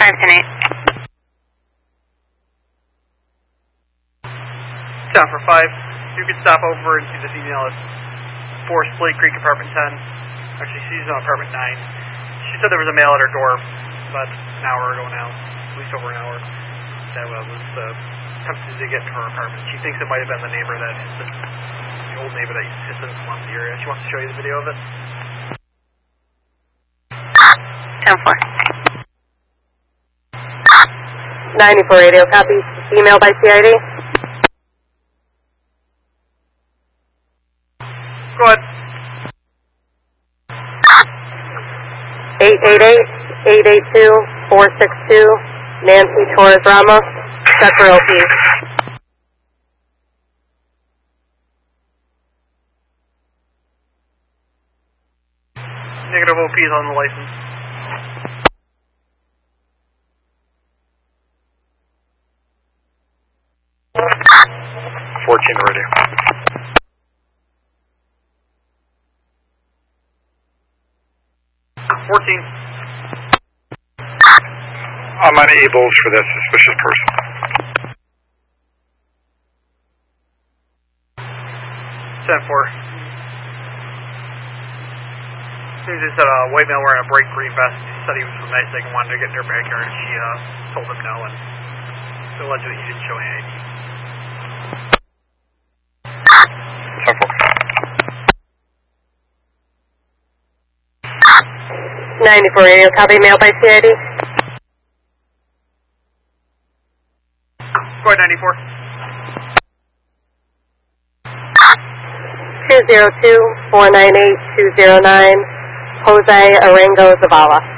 510-8. 10 for 5. You can stop over and see this email at 4 Slate Creek, apartment 10. Actually, she's on apartment 9. She said there was a mail at her door about an hour ago now, at least over an hour, that was attempted to get to her apartment. She thinks it might have been the neighbor the old neighbor that used to come up the area. She wants to show you the video of it. 10-4. 94 radio, copy. Email by CID. Go ahead. 888-882-462, Nancy Torres Ramos, Sector LP. Negative OPs on the license. Radio. 14. I'm unable for that suspicious person. 10-4. He just said a white male wearing a bright green vest. He said he was from NYSEG and wanted to get in their backyard. She told him no, and allegedly he didn't show any ID. 94 radio, copy. Mail by CID. Go ahead, 94. 202-498-209, Jose Arango Zavala.